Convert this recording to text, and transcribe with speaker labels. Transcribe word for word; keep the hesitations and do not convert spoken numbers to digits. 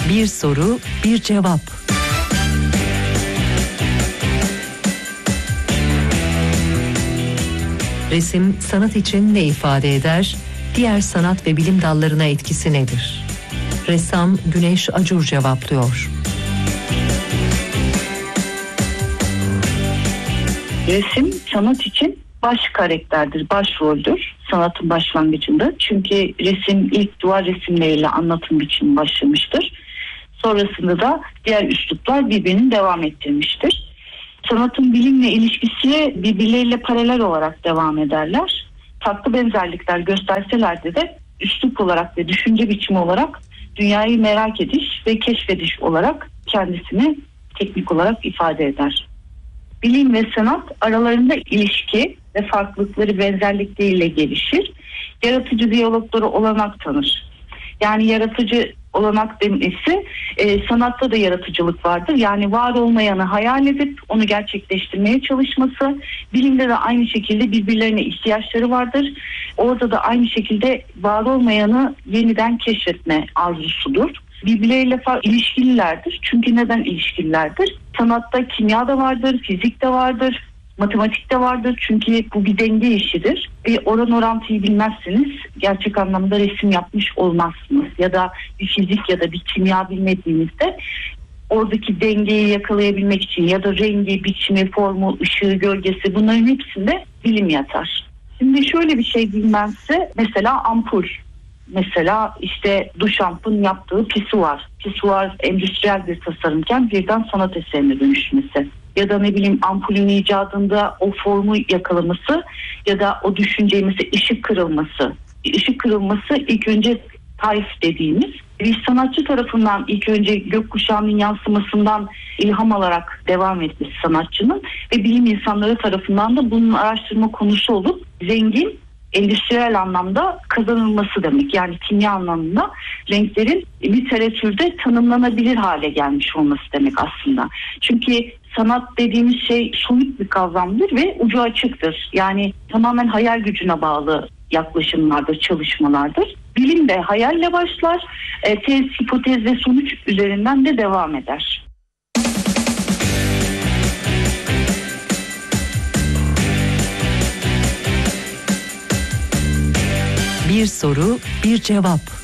Speaker 1: Bir soru, bir cevap. Resim sanat için ne ifade eder? Diğer sanat ve bilim dallarına etkisi nedir? Ressam Güneş Acur cevaplıyor.
Speaker 2: Resim sanat için baş karakterdir, başroldür sanatın başlangıcında. Çünkü resim ilk duvar resimleriyle anlatım biçimi başlamıştır. Sonrasında da diğer üsluplar birbirini devam ettirmiştir. Sanatın bilimle ilişkisi birbirleriyle paralel olarak devam ederler. Farklı benzerlikler gösterseler de üslup olarak ve düşünce biçimi olarak dünyayı merak ediş ve keşfediş olarak kendisini teknik olarak ifade eder. Bilim ve sanat aralarında ilişki ve farklılıkları benzerlikleriyle gelişir. Yaratıcı diyalogları olanak tanır. Yani yaratıcı olanak demesi e, sanatta da yaratıcılık vardır. Yani var olmayanı hayal edip onu gerçekleştirmeye çalışması. Bilimde de aynı şekilde birbirlerine ihtiyaçları vardır. Orada da aynı şekilde var olmayanı yeniden keşfetme arzusudur. Birbirleriyle ilişkililerdir. Çünkü neden ilişkililerdir? Sanatta kimya da vardır, fizik de vardır, matematik de vardır. Çünkü bu bir denge işidir. Bir oran orantıyı bilmezseniz gerçek anlamda resim yapmış olmazsınız. Ya da bir fizik ya da bir kimya bilmediğinizde oradaki dengeyi yakalayabilmek için ya da rengi, biçimi, formu, ışığı, gölgesi, bunların hepsinde bilim yatar. Şimdi şöyle bir şey diyeyim ben size. Mesela ampul. Mesela işte Duchamp'ın yaptığı pisuar. Pisuar endüstriyel bir tasarımken birden sanat eserine dönüşmesi. Ya da ne bileyim ampulün icadında o formu yakalaması ya da o düşünceyi mesela ışık kırılması. Işık kırılması ilk önce Taif dediğimiz bir sanatçı tarafından ilk önce gökkuşağının yansımasından ilham alarak devam etmesi sanatçının ve bilim insanları tarafından da bunun araştırma konusu olup zengin endüstriyel anlamda kazanılması demek. Yani kimya anlamında renklerin literatürde tanımlanabilir hale gelmiş olması demek aslında. Çünkü sanat dediğimiz şey soyut bir kavramdır ve ucu açıktır. Yani tamamen hayal gücüne bağlı yaklaşımlardır, çalışmalardır. Bilim de hayalle başlar, e, tez, hipotez ve sonuç üzerinden de devam eder.
Speaker 1: Bir soru, bir cevap.